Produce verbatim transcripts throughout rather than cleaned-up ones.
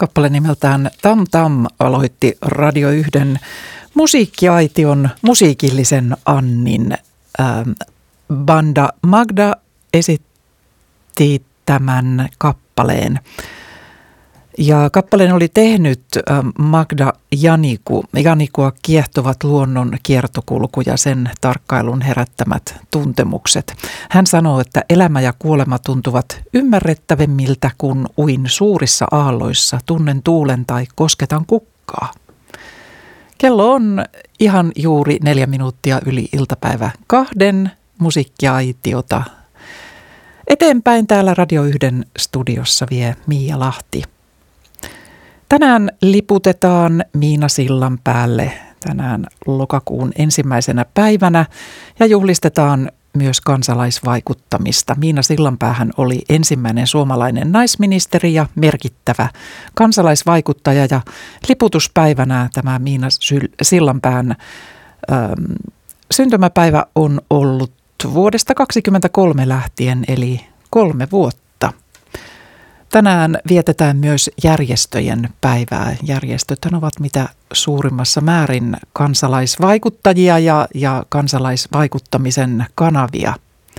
Kappale nimeltään Tam Tam aloitti Radio yhden musiikkiaition musiikillisen Annin. Ähm, banda Magda esitti tämän kappaleen. Ja kappaleen oli tehnyt ähm, Magda Janiku. Janikua kiehtovat luonnon kiertokulku ja sen tarkkailun herättämät tuntemukset. Hän sanoo, että elämä ja kuolema tuntuvat ymmärrettävimmiltä, kun uin suurissa aalloissa, tunnen tuulen tai kosketan kukkaa. Kello on ihan juuri neljä minuuttia yli iltapäivä kahden. Musiikkiaitiota eteenpäin täällä Radio yhden studiossa vie Miia Lahti. Tänään liputetaan Miina Sillanpäälle tänään lokakuun ensimmäisenä päivänä ja juhlistetaan myös kansalaisvaikuttamista. Miina Sillanpäähän oli ensimmäinen suomalainen naisministeri ja merkittävä kansalaisvaikuttaja ja liputuspäivänä tämä Miina Sillanpään ähm, syntymäpäivä on ollut vuodesta kaksikymmentäkolme lähtien eli kolme vuotta. Tänään vietetään myös järjestöjen päivää. Järjestöt ovat mitä suurimmassa määrin kansalaisvaikuttajia ja, ja kansalaisvaikuttamisen kanavia.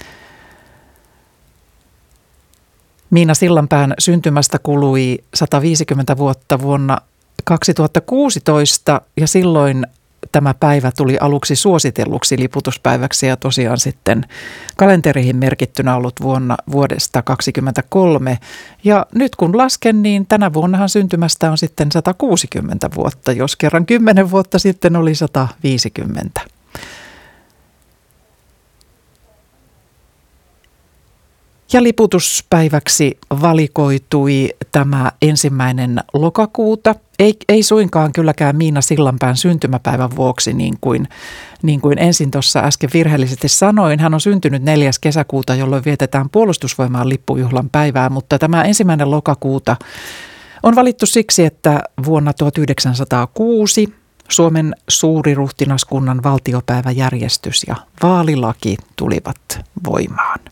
Miina Sillanpään syntymästä kului sata viisikymmentä vuotta vuonna kaksituhattakuusitoista ja silloin tämä päivä tuli aluksi suositelluksi liputuspäiväksi ja tosiaan sitten kalenteriin merkittynä ollut vuonna vuodesta kaksikymmentäkolme. Ja nyt kun lasken, niin tänä vuonnahan syntymästä on sitten sata kuusikymmentä vuotta, jos kerran kymmenen vuotta sitten oli sata viisikymmentä. Ja liputuspäiväksi valikoitui tämä ensimmäinen lokakuuta. Ei, ei suinkaan kylläkään Miina Sillanpään syntymäpäivän vuoksi, niin kuin, niin kuin ensin tuossa äsken virheellisesti sanoin. Hän on syntynyt neljäs kesäkuuta, jolloin vietetään puolustusvoimaan lippujuhlan päivää, mutta tämä ensimmäinen lokakuuta on valittu siksi, että vuonna tuhatyhdeksänsataakuusi Suomen suuriruhtinaskunnan valtiopäiväjärjestys ja vaalilaki tulivat voimaan.